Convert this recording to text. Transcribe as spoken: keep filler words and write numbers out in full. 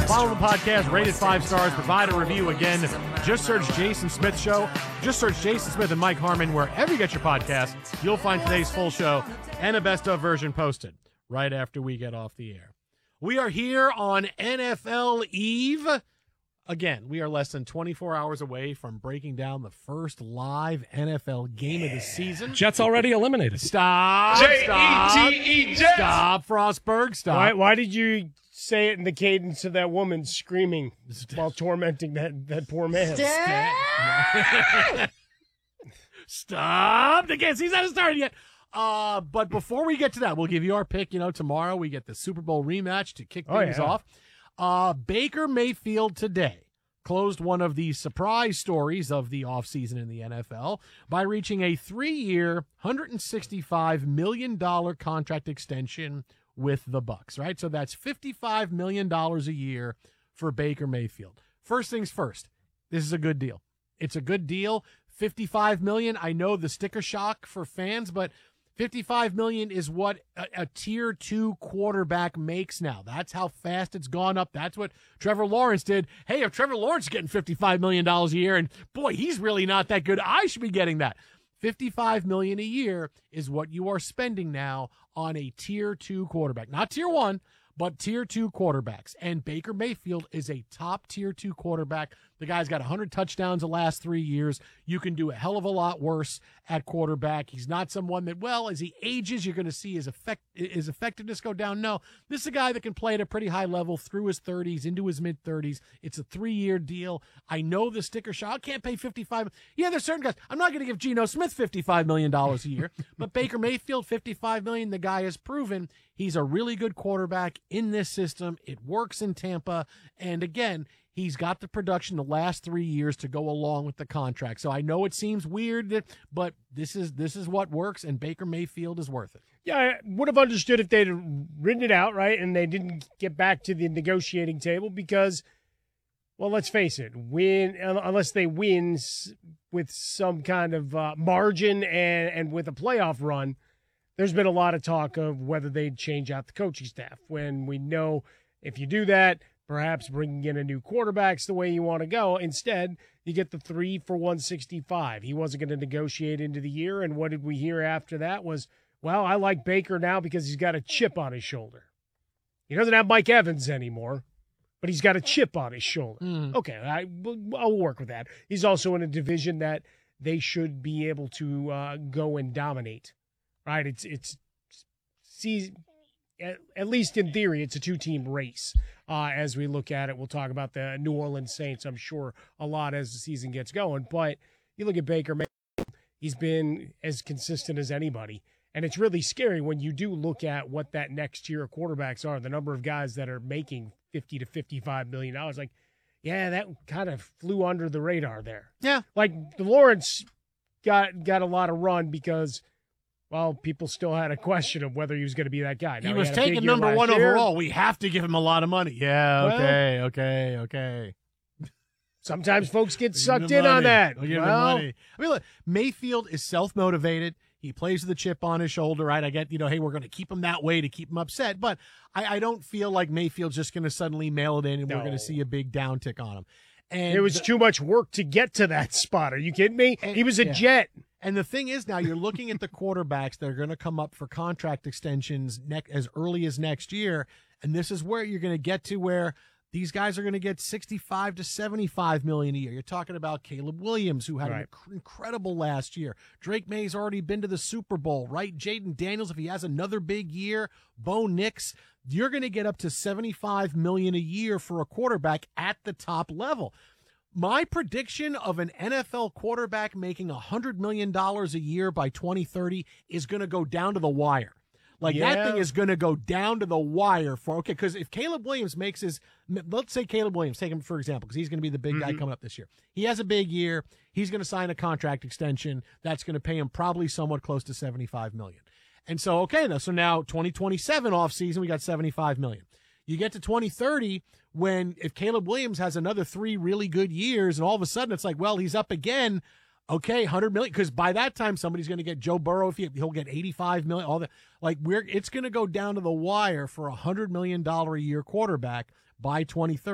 Follow the podcast, rate it five stars, provide a review. Again, just search Jason Smith Show. Just search Jason Smith and Mike Harmon wherever you get your podcast. You'll find today's full show and a best of version posted right after we get off the air. We are here on N F L Eve. Again, we are less than twenty-four hours away from breaking down the first live N F L game of the season. Jets already eliminated. Stop. Stop. J E T E Jets. Stop, Frostberg. Stop. Why, why did you say it in the cadence of that woman screaming while tormenting that, that poor man? Stop. The game. He's not started yet. Uh, but before we get to that, we'll give you our pick. You know, tomorrow we get the Super Bowl rematch to kick Oh, things yeah. off. Uh, Baker Mayfield today closed one of the surprise stories of the offseason in the N F L by reaching a three-year, one hundred sixty-five million dollars contract extension with the Bucs, right? So that's fifty-five million dollars a year for Baker Mayfield. First things first, this is a good deal. It's a good deal. fifty-five million dollars, I know the sticker shock for fans, but fifty-five million dollars is what a, a tier two quarterback makes now. That's how fast it's gone up. That's what Trevor Lawrence did. Hey, if Trevor Lawrence is getting fifty-five million dollars a year, and boy, he's really not that good, I should be getting that. fifty-five million dollars a year is what you are spending now on a tier two quarterback. Not tier one, but tier two quarterbacks. And Baker Mayfield is a top tier two quarterback. The guy's got one hundred touchdowns the last three years. You can do a hell of a lot worse at quarterback. He's not someone that, well, as he ages, you're going to see his effect, his effectiveness go down. No, this is a guy that can play at a pretty high level through his thirties, into his mid-thirties. It's a three-year deal. I know the sticker shock. I can't pay fifty-five. Yeah, there's certain guys. I'm not going to give Geno Smith fifty-five million dollars a year, but Baker Mayfield, fifty-five million dollars, the guy has proven he's a really good quarterback in this system. It works in Tampa. And again, he's got the production the last three years to go along with the contract. So I know it seems weird, but this is this is what works, and Baker Mayfield is worth it. Yeah, I would have understood if they'd written it out, right, and they didn't get back to the negotiating table because, well, let's face it, win unless they win with some kind of uh, margin and, and with a playoff run, there's been a lot of talk of whether they'd change out the coaching staff. When we know if you do that, perhaps bringing in a new quarterback's the way you want to go. Instead, you get the three for one sixty-five. He wasn't going to negotiate into the year, and what did we hear after that was, well, I like Baker now because he's got a chip on his shoulder. He doesn't have Mike Evans anymore, but he's got a chip on his shoulder. Mm. Okay, I, I'll work with that. He's also in a division that they should be able to uh, go and dominate, right? It's, it's, see, at, at least in theory, it's a two-team race. Uh, as we look at it, we'll talk about the New Orleans Saints, I'm sure, a lot as the season gets going. But you look at Baker, he's been as consistent as anybody. And it's really scary when you do look at what that next tier of quarterbacks are, the number of guys that are making fifty to fifty-five million dollars. Like, yeah, that kind of flew under the radar there. Yeah. Like, Lawrence got got a lot of run because, well, people still had a question of whether he was going to be that guy. Now, he was had a big taken year number last one year. overall. We have to give him a lot of money. Yeah, Well- okay, okay, okay. Sometimes folks get Give him sucked the in on money. that. We'll give him the Well, money. I mean, look, Mayfield is self-motivated. He plays with a chip on his shoulder, right? I get, you know, hey, we're going to keep him that way to keep him upset. But I, I don't feel like Mayfield's just going to suddenly mail it in and we're No. going to see a big downtick on him. And it was the- too much work to get to that spot. Are you kidding me? And- He was a yeah. jet. And the thing is, now you're looking at the quarterbacks that are going to come up for contract extensions ne- as early as next year, and this is where you're going to get to where these guys are going to get sixty-five to seventy-five million a year. You're talking about Caleb Williams, who had an Right. inc- incredible last year. Drake May's already been to the Super Bowl, right? Jaden Daniels, if he has another big year, Bo Nix, you're going to get up to seventy-five million a year for a quarterback at the top level. My prediction of an N F L quarterback making one hundred million dollars a year by twenty thirty is going to go down to the wire. Like, that Yeah. thing is going to go down to the wire for, okay, because if Caleb Williams makes his, let's say Caleb Williams, take him for example, because he's going to be the big guy Mhm. coming up this year. He has a big year. He's going to sign a contract extension that's going to pay him probably somewhat close to seventy-five million dollars. And so, okay, now, so now twenty twenty-seven offseason, we got seventy-five million dollars. You get to twenty thirty when if Caleb Williams has another three really good years and all of a sudden it's like, well, he's up again. Okay, one hundred million, because by that time somebody's going to get Joe Burrow. If he, he'll get eighty-five million, all that. Like, we're it's going to go down to the wire for a one hundred million dollars a year quarterback by twenty thirty.